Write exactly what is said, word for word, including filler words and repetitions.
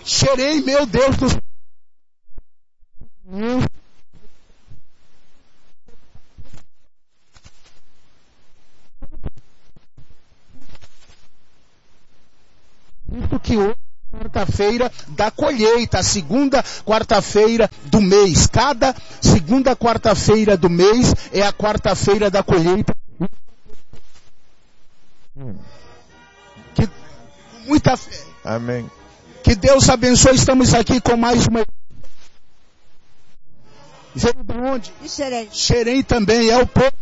Xerém, meu Deus do céu. Visto que hoje é quarta-feira da colheita, a segunda quarta-feira do mês. Cada segunda quarta-feira do mês é a quarta-feira da colheita. Que, muita fé. Amém. Que Deus abençoe. Estamos aqui com mais uma. Veio de onde? De Xerém. Xerém também é o povo